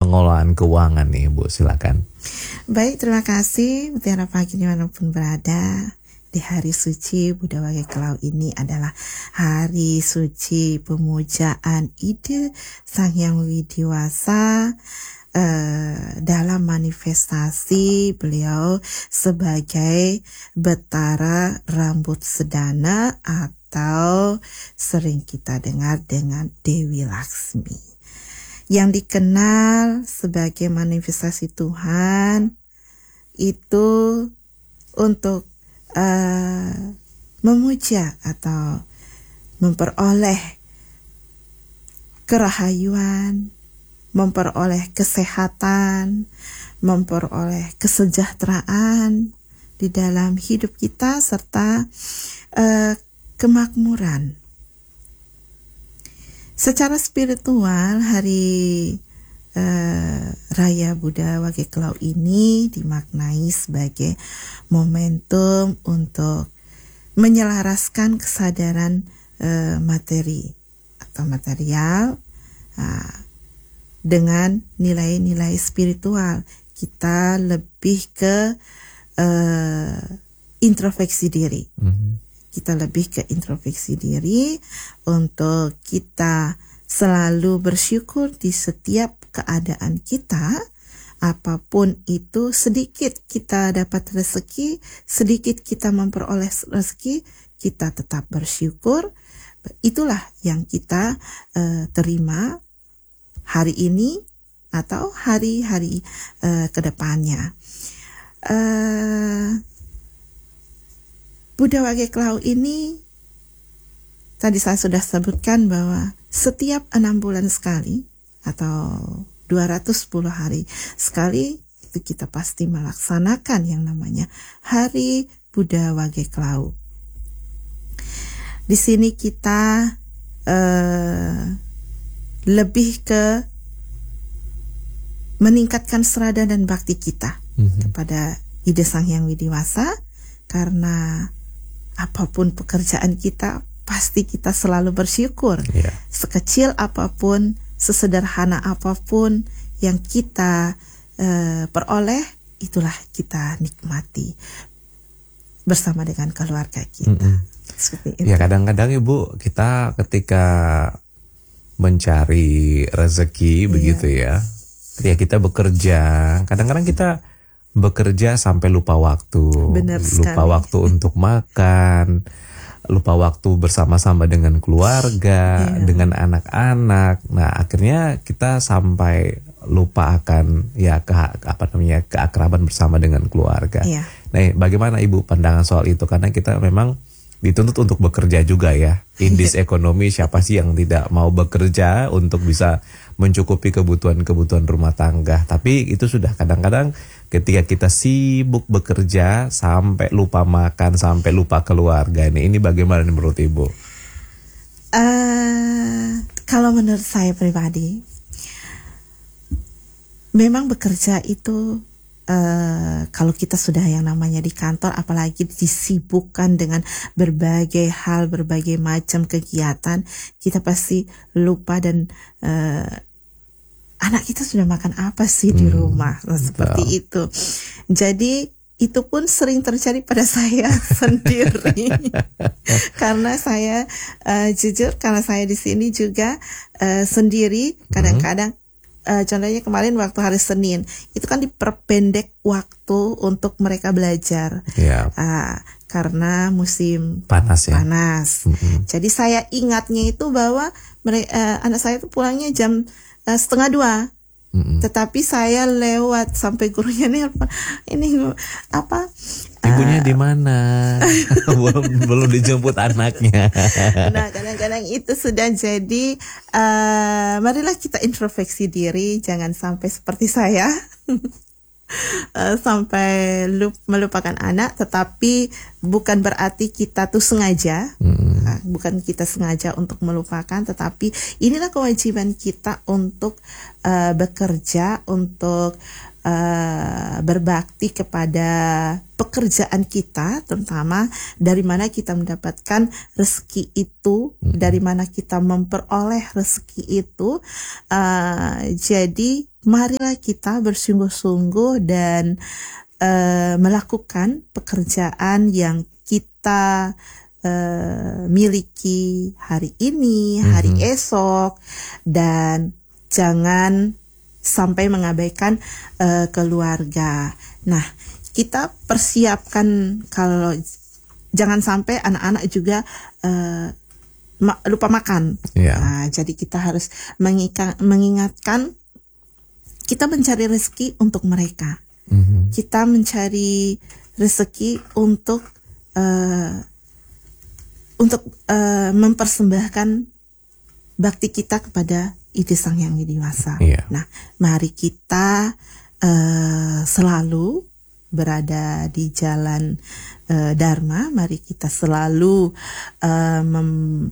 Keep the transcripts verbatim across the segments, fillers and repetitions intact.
pengelolaan keuangan nih Bu, silakan. Baik, terima kasih Mutiara Pagi dimanapun berada. Di hari suci Buddha Wage Kelau ini adalah hari suci pemujaan ide Sang Hyang Widiwasa eh, dalam manifestasi beliau sebagai Betara Rambut Sedana atau sering kita dengar dengan Dewi Laksmi, yang dikenal sebagai manifestasi Tuhan itu untuk Uh, memuja atau memperoleh kerahayuan, memperoleh kesehatan, memperoleh kesejahteraan di dalam hidup kita serta uh, kemakmuran. Secara spiritual, hari Uh, Raya Buddha Wage Kelau ini dimaknai sebagai momentum untuk menyelaraskan kesadaran uh, materi atau material uh, dengan nilai-nilai spiritual. Kita lebih ke uh, introspeksi diri. Mm-hmm. Kita lebih ke introspeksi diri untuk kita selalu bersyukur di setiap keadaan kita, apapun itu, sedikit kita dapat rezeki, sedikit kita memperoleh rezeki, kita tetap bersyukur. Itulah yang kita uh, terima hari ini atau hari-hari uh, ke depannya. Uh, Buddha Wage Kelau ini, tadi saya sudah sebutkan bahwa setiap enam bulan sekali atau dua ratus sepuluh hari sekali itu kita pasti melaksanakan yang namanya Hari Buddha Wage Kelau. Di sini kita uh, lebih ke meningkatkan serada dan bakti kita mm-hmm. kepada ide Sang Hyang Widiwasa, karena apapun pekerjaan kita pasti kita selalu bersyukur. Yeah. Sekecil apapun, sesederhana apapun yang kita uh, peroleh, itulah kita nikmati bersama dengan keluarga kita. Mm-hmm. Seperti itu. Ya, kadang-kadang Ibu, kita ketika mencari rezeki, yeah. begitu ya, ketika kita bekerja, kadang-kadang kita bekerja sampai lupa waktu. Benar sekali. Lupa waktu untuk makan, lupa waktu bersama-sama dengan keluarga, yeah. dengan anak-anak. Nah, akhirnya kita sampai lupa akan ya ke apa namanya keakraban bersama dengan keluarga. Yeah. Nah, bagaimana Ibu pandangan soal itu? Karena kita memang dituntut untuk bekerja juga ya. In this economy, siapa sih yang tidak mau bekerja untuk bisa mencukupi kebutuhan-kebutuhan rumah tangga. Tapi itu sudah kadang-kadang ketika kita sibuk bekerja sampai lupa makan, sampai lupa keluarga. Ini ini bagaimana menurut Ibu? Uh, kalau menurut saya pribadi, memang bekerja itu Uh, kalau kita sudah yang namanya di kantor, apalagi disibukkan dengan berbagai hal, berbagai macam kegiatan, kita pasti lupa dan uh, anak kita sudah makan apa sih di rumah, hmm, seperti betul. Itu. Jadi itu pun sering terjadi pada saya sendiri, karena saya uh, jujur, karena saya di sini juga uh, sendiri, kadang-kadang. Hmm. Uh, contohnya kemarin waktu hari Senin itu kan diperpendek waktu untuk mereka belajar, yeah. uh, karena musim panas ya. Panas. Mm-hmm. Jadi saya ingatnya itu bahwa mereka, uh, anak saya itu pulangnya jam uh, setengah dua. Mm-hmm. Tetapi saya lewat sampai gurunya nih ini apa? Ibunya uh, di mana? belum belum dijemput anaknya. Nah, kadang-kadang itu sudah jadi uh, marilah kita introspeksi diri, jangan sampai seperti saya. uh, sampai lup, melupakan anak, tetapi bukan berarti kita tuh sengaja, hmm. uh, bukan kita sengaja untuk melupakan, tetapi inilah kewajiban kita untuk uh, bekerja, untuk uh, berbakti kepada pekerjaan kita, terutama dari mana kita mendapatkan rezeki itu, hmm. dari mana kita memperoleh rezeki itu. Uh, jadi marilah kita bersungguh-sungguh dan uh, melakukan pekerjaan yang kita uh, miliki hari ini, hari mm-hmm. esok, dan jangan sampai mengabaikan uh, keluarga. Nah, kita persiapkan kalau jangan sampai anak-anak juga uh, ma- lupa makan. Yeah. Nah, jadi kita harus mengika- mengingatkan kita mencari rezeki untuk mereka. Mm-hmm. Kita mencari rezeki untuk uh, untuk uh, mempersembahkan bakti kita kepada Ide Sang Hyang Widi Wasa. Yeah. Nah, mari kita uh, selalu berada di jalan uh, Dharma. Mari kita selalu uh, mem-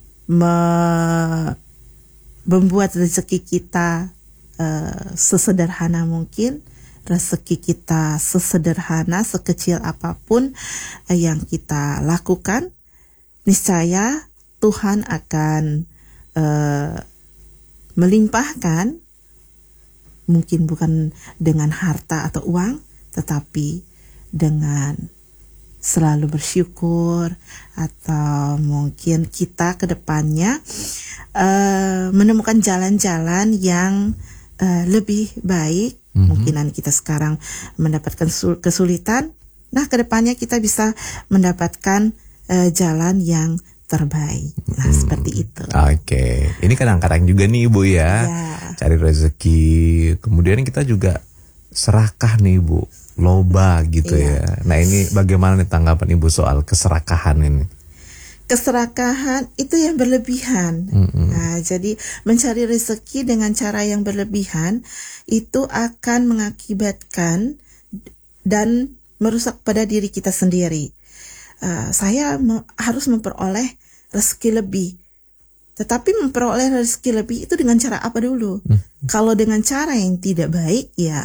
me- membuat rezeki kita uh, sesederhana mungkin. Rezeki kita sesederhana, sekecil apapun uh, yang kita lakukan, niscaya Tuhan akan uh, melimpahkan, mungkin bukan dengan harta atau uang, tetapi dengan selalu bersyukur, atau mungkin kita ke depannya uh, menemukan jalan-jalan yang uh, lebih baik. Mm-hmm. Mungkinan kita sekarang mendapatkan kesulitan, nah ke depannya kita bisa mendapatkan uh, jalan yang terbaik. Nah, hmm, seperti itu. Oke, okay. Ini kadang-kadang juga nih Ibu ya, ya, cari rezeki. Kemudian kita juga serakah nih Ibu, loba gitu ya. ya. Nah, ini bagaimana nih tanggapan Ibu soal keserakahan ini? Keserakahan itu yang berlebihan. Mm-hmm. Nah, jadi mencari rezeki dengan cara yang berlebihan itu akan mengakibatkan dan merusak pada diri kita sendiri. Uh, saya me- harus memperoleh rezeki lebih. Tetapi memperoleh rezeki lebih itu dengan cara apa dulu? Hmm. Kalau dengan cara yang tidak baik, ya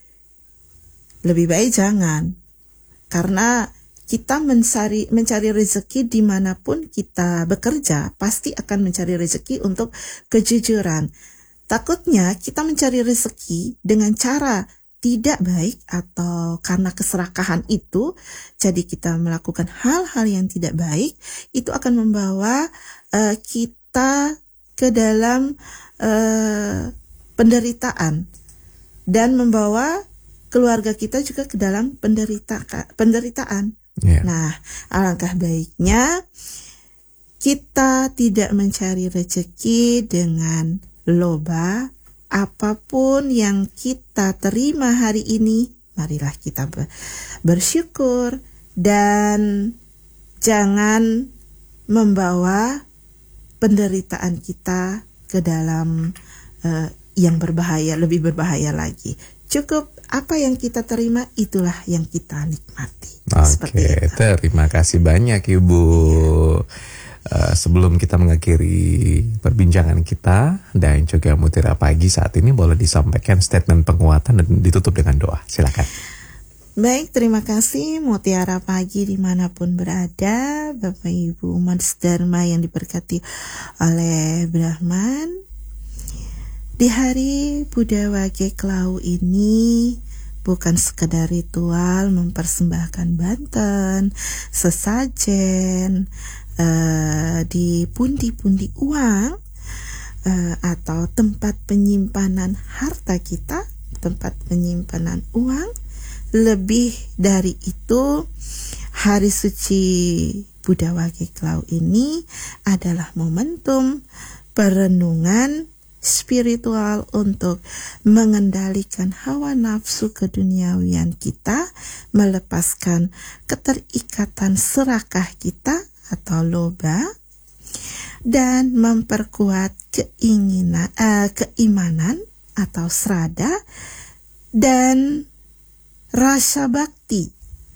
lebih baik jangan. Karena kita mencari mencari rezeki dimanapun kita bekerja, pasti akan mencari rezeki untuk kejujuran. Takutnya kita mencari rezeki dengan cara tidak baik atau karena keserakahan itu, jadi kita melakukan hal-hal yang tidak baik, itu akan membawa uh, kita ke dalam uh, penderitaan dan membawa keluarga kita juga ke dalam penderita penderitaan. Yeah. Nah, alangkah baiknya kita tidak mencari rezeki dengan loba. Apapun yang kita terima hari ini, marilah kita bersyukur dan jangan membawa penderitaan kita ke dalam uh, yang berbahaya, lebih berbahaya lagi. Cukup apa yang kita terima, itulah yang kita nikmati. Oke, terima kasih banyak Ibu. Uh, sebelum kita mengakhiri perbincangan kita dan juga Mutiara Pagi saat ini, boleh disampaikan statement penguatan dan ditutup dengan doa. Silakan. Baik, terima kasih Mutiara Pagi dimanapun berada, Bapak Ibu umat Dharma yang diberkati oleh Brahman. Di hari Buddha Wage Klau ini bukan sekedar ritual mempersembahkan banten, sesajen, Uh, di pundi-pundi uang uh, atau tempat penyimpanan harta kita, tempat penyimpanan uang. Lebih dari itu, hari suci Buddha Wage Klau ini adalah momentum perenungan spiritual untuk mengendalikan hawa nafsu keduniawian kita, melepaskan keterikatan serakah kita atau loba, dan memperkuat keinginan, uh, keimanan atau srada dan rasa bakti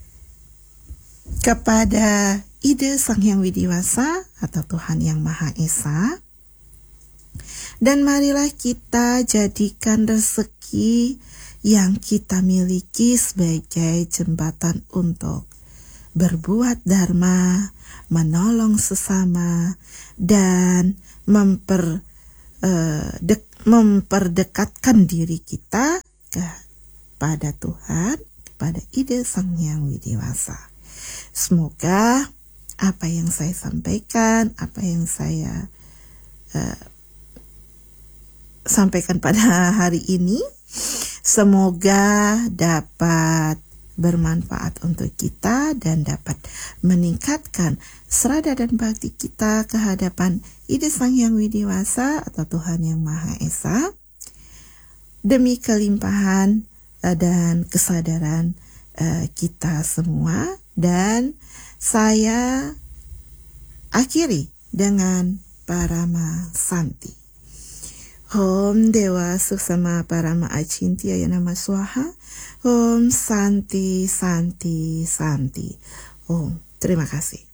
kepada Ide Sang Hyang Widi Wasa atau Tuhan Yang Maha Esa. Dan marilah kita jadikan rezeki yang kita miliki sebagai jembatan untuk berbuat dharma, menolong sesama, dan memper, uh, dek, memperdekatkan diri kita kepada Tuhan, kepada ide Sang Hyang Widiwasa. Semoga apa yang saya sampaikan, apa yang saya uh, sampaikan pada hari ini, semoga dapat bermanfaat untuk kita dan dapat meningkatkan serada dan bakti kita kehadapan ide Sang Hyang Widiwasa atau Tuhan Yang Maha Esa, demi kelimpahan uh, dan kesadaran uh, kita semua. Dan saya akhiri dengan Parama Santi. Om Dewa Suksama Parama Achintya Yanama Swaha. Om Santi Santi Santi. Om. Terima kasih.